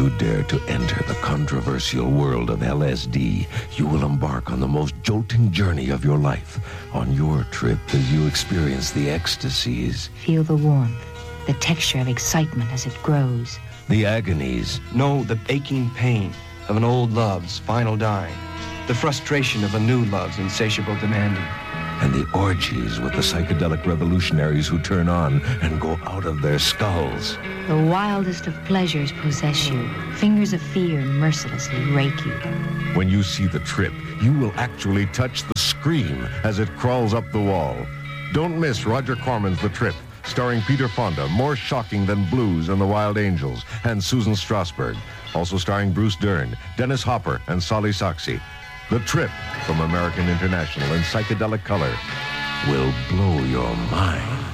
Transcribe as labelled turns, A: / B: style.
A: you dare to enter the controversial world of LSD, you will embark on the most jolting journey of your life. On your trip, as you experience the ecstasies,
B: feel the warmth, the texture of excitement as it grows,
A: the agonies,
C: know the aching pain of an old love's final dying, the frustration of a new love's insatiable demanding,
A: and the orgies with the psychedelic revolutionaries who turn on and go out of their skulls.
B: The wildest of pleasures possess you. Fingers of fear mercilessly rake you.
A: When you see The Trip, you will actually touch the screen as it crawls up the wall. Don't miss Roger Corman's The Trip, starring Peter Fonda, more shocking than Blues and the Wild Angels, and Susan Strasberg. Also starring Bruce Dern, Dennis Hopper, and Solly Soxy. The Trip from American International in psychedelic color will blow your mind.